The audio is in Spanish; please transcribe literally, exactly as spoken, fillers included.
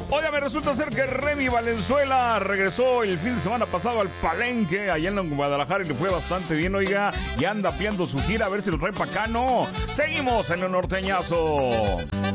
Oiga, me resulta ser que Remy Valenzuela regresó el fin de semana pasado al Palenque, allá en Guadalajara, y le fue bastante bien, oiga, y anda ampliando su gira, a ver si lo trae para acá, ¿no? Seguimos en el norteñazo.